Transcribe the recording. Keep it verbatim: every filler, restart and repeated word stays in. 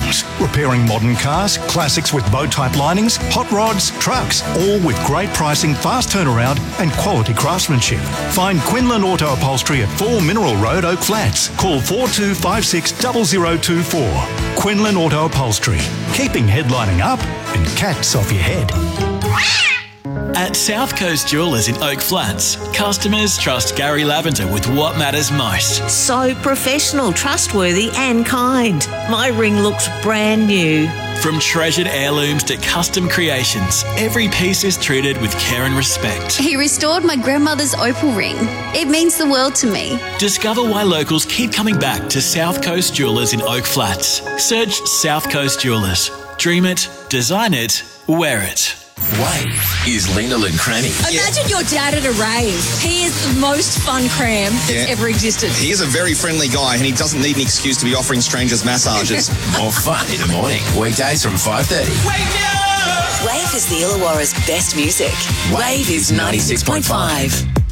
Systems. Repairing modern cars, classics with bow-type linings, hot rods, trucks, all with great pricing, fast turnaround and quality craftsmanship. Find Quinlan Auto Upholstery at four Mineral Road, Oak Flats. Call four two five six zero zero two four. Quinlan Auto Upholstery. Keeping headlining up and cats off your head. At South Coast Jewellers in Oak Flats, customers trust Gary Lavender with what matters most. So professional, trustworthy and kind. My ring looks brand new. From treasured heirlooms to custom creations, every piece is treated with care and respect. He restored my grandmother's opal ring. It means the world to me. Discover why locals keep coming back to South Coast Jewellers in Oak Flats. Search South Coast Jewellers. Dream it, design it, wear it. Wave is Lena Cranny. Imagine your dad at a rave. He is the most fun cram that's Yeah. ever existed. He is a very friendly guy and he doesn't need an excuse to be offering strangers massages. More fun in the morning. Weekdays from five thirty. Wake me up! Wave is the Illawarra's best music. Wave is ninety-six point five.